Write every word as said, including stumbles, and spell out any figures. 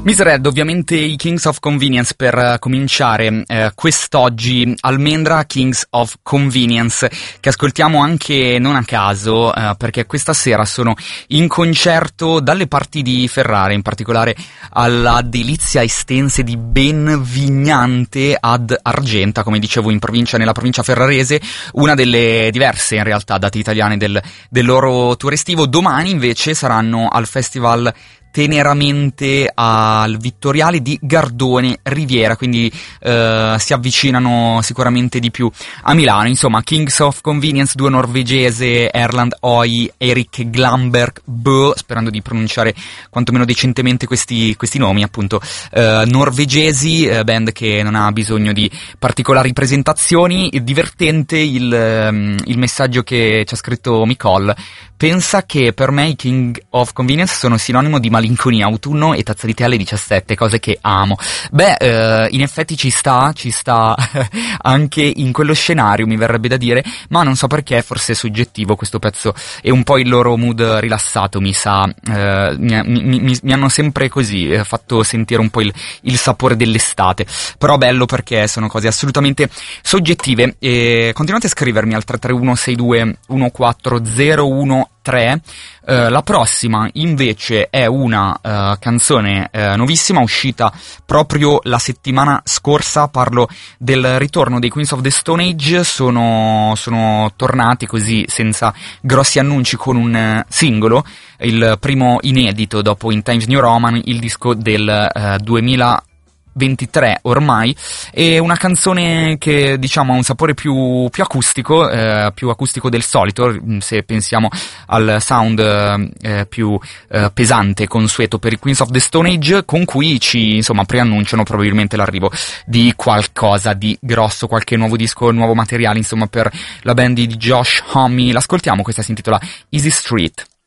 Misered, ovviamente i Kings of Convenience per uh, cominciare uh, quest'oggi. Almendra, Kings of Convenience, che ascoltiamo anche non a caso, uh, perché questa sera sono in concerto dalle parti di Ferrara, in particolare alla Delizia Estense di Benvignante ad Argenta, come dicevo, in provincia, nella provincia ferrarese, una delle diverse in realtà date italiane del, del loro tour estivo. Domani invece saranno al Festival Teneramente al Vittoriale di Gardone Riviera, quindi eh, si avvicinano sicuramente di più a Milano. Insomma, Kings of Convenience, duo norvegese, Erland Oi, Erik Glamberg Bø, sperando di pronunciare quantomeno decentemente questi, questi nomi, appunto eh, norvegesi, eh, band che non ha bisogno di particolari presentazioni. Divertente il, um, il messaggio che ci ha scritto Nicole. Pensa che per me i King of Convenience sono sinonimo di malinconia, autunno e tazza di tè alle diciassette, cose che amo. Beh, eh, in effetti ci sta, ci sta anche in quello scenario, mi verrebbe da dire, ma non so perché, forse è soggettivo questo pezzo e un po' il loro mood rilassato, mi sa, eh, mi, mi, mi, mi hanno sempre così eh, fatto sentire un po' il, il sapore dell'estate, però bello perché sono cose assolutamente soggettive. E continuate a scrivermi al tre tre uno sei due uno quattro zero uno tre. Uh, la prossima invece è una uh, canzone uh, nuovissima, uscita proprio la settimana scorsa. Parlo del ritorno dei Queens of the Stone Age. Sono, sono tornati così senza grossi annunci con un uh, singolo, il primo inedito dopo In Times New Roman, il disco del uh, duemilaventitré ormai, e una canzone che diciamo ha un sapore più, più acustico, eh, più acustico del solito, se pensiamo al sound eh, più eh, pesante, consueto per i Queens of the Stone Age, con cui ci insomma preannunciano probabilmente l'arrivo di qualcosa di grosso, qualche nuovo disco, nuovo materiale insomma per la band di Josh Homme. L'ascoltiamo, questa si intitola Easy Street.